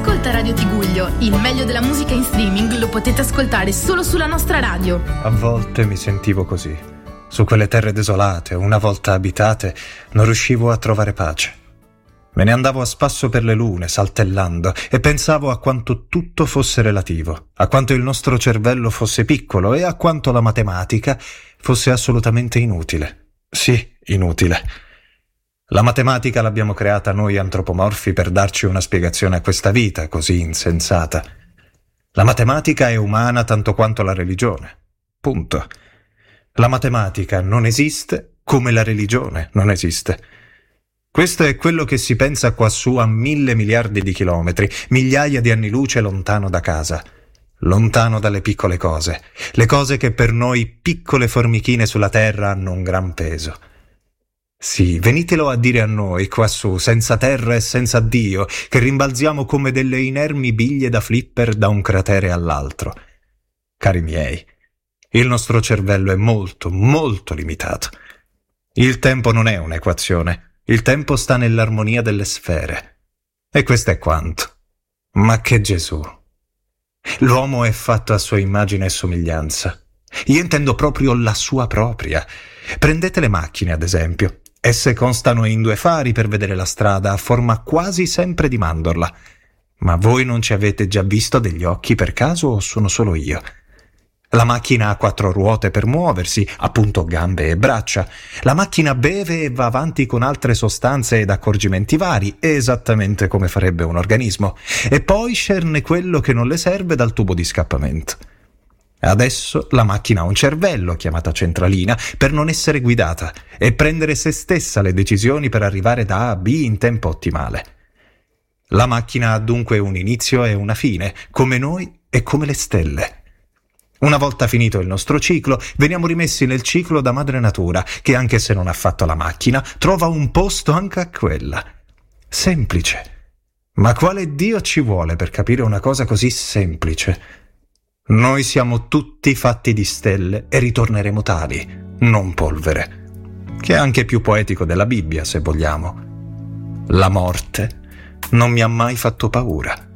Ascolta Radio Tiguglio, il meglio della musica in streaming lo potete ascoltare solo sulla nostra radio. A volte mi sentivo così. Su quelle terre desolate, una volta abitate, non riuscivo a trovare pace. Me ne andavo a spasso per le lune, saltellando, e pensavo a quanto tutto fosse relativo, a quanto il nostro cervello fosse piccolo e a quanto la matematica fosse assolutamente inutile. Sì, inutile. La matematica l'abbiamo creata noi antropomorfi per darci una spiegazione a questa vita così insensata. La matematica è umana tanto quanto la religione. Punto. La matematica non esiste come la religione non esiste. Questo è quello che si pensa quassù a 1.000 miliardi di chilometri, migliaia di anni luce lontano da casa, lontano dalle piccole cose, le cose che per noi piccole formichine sulla terra hanno un gran peso. Sì, venitelo a dire a noi, quassù, senza terra e senza Dio, che rimbalziamo come delle inermi biglie da flipper da un cratere all'altro. Cari miei, il nostro cervello è molto, molto limitato. Il tempo non è un'equazione, il tempo sta nell'armonia delle sfere. E questo è quanto. Ma che Gesù! L'uomo è fatto a sua immagine e somiglianza. Io intendo proprio la sua propria. Prendete le macchine, ad esempio. Esse constano in 2 fari per vedere la strada a forma quasi sempre di mandorla. Ma voi non ci avete già visto degli occhi per caso o sono solo io? La macchina ha 4 ruote per muoversi, appunto gambe e braccia. La macchina beve e va avanti con altre sostanze ed accorgimenti vari, esattamente come farebbe un organismo. E poi scerne quello che non le serve dal tubo di scappamento. Adesso la macchina ha un cervello, chiamata centralina, per non essere guidata e prendere se stessa le decisioni per arrivare da A a B in tempo ottimale. La macchina ha dunque un inizio e una fine, come noi e come le stelle. Una volta finito il nostro ciclo, veniamo rimessi nel ciclo da madre natura, che anche se non ha fatto la macchina, trova un posto anche a quella. Semplice. Ma quale Dio ci vuole per capire una cosa così semplice? Noi siamo tutti fatti di stelle e ritorneremo tali, non polvere. Che è anche più poetico della Bibbia, se vogliamo. La morte non mi ha mai fatto paura.